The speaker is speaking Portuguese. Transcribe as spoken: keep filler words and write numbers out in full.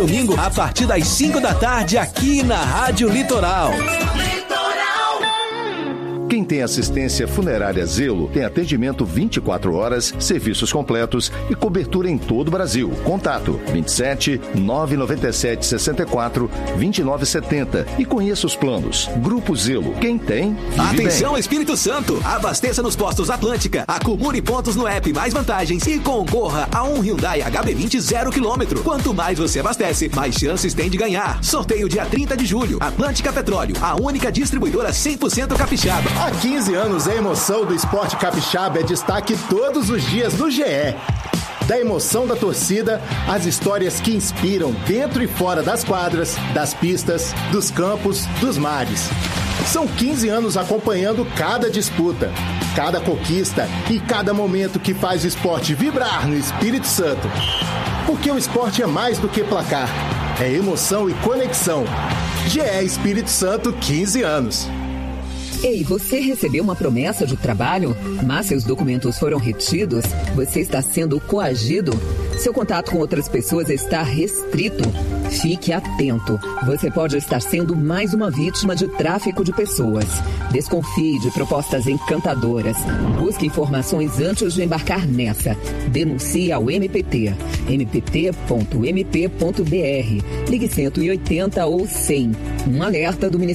domingo, a partir das cinco da tarde, aqui na Rádio Litoral. Quem tem assistência funerária Zelo tem atendimento vinte e quatro horas, serviços completos e cobertura em todo o Brasil. Contato vinte e sete, nove nove sete, sessenta e quatro, vinte e nove setenta e conheça os planos. Grupo Zelo. Quem tem, vive Atenção, bem. Espírito Santo! Abasteça nos postos Atlântica, acumule pontos no app Mais Vantagens e concorra a um Hyundai H B vinte zero quilômetro. Quanto mais você abastece, mais chances tem de ganhar. Sorteio dia trinta de julho. Atlântica Petróleo, a única distribuidora cem por cento capixaba. Há quinze anos, a emoção do esporte capixaba é destaque todos os dias no G E. Da emoção da torcida, às histórias que inspiram dentro e fora das quadras, das pistas, dos campos, dos mares. São quinze anos acompanhando cada disputa, cada conquista e cada momento que faz o esporte vibrar no Espírito Santo. Porque o esporte é mais do que placar, é emoção e conexão. G E Espírito Santo, quinze anos. Ei, você recebeu uma promessa de trabalho, mas seus documentos foram retidos? Você está sendo coagido? Seu contato com outras pessoas está restrito? Fique atento. Você pode estar sendo mais uma vítima de tráfico de pessoas. Desconfie de propostas encantadoras. Busque informações antes de embarcar nessa. Denuncie ao M P T. m p t ponto m p ponto b r. Ligue cento e oitenta ou cem. Um alerta do Ministério